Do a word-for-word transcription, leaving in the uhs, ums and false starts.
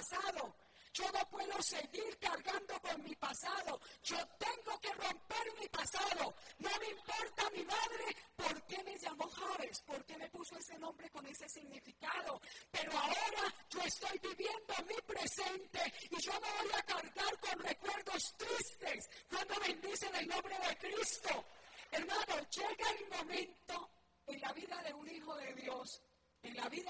pasado. Yo no puedo seguir cargando con mi pasado. Yo tengo que romper mi pasado. No me importa mi madre por qué me llamó Javes, por qué me puso ese nombre con ese significado. Pero ahora yo estoy viviendo mi presente y yo no voy a cargar con recuerdos tristes cuando bendicen el nombre de Cristo. Hermano, llega el momento en la vida de un hijo de Dios, en la vida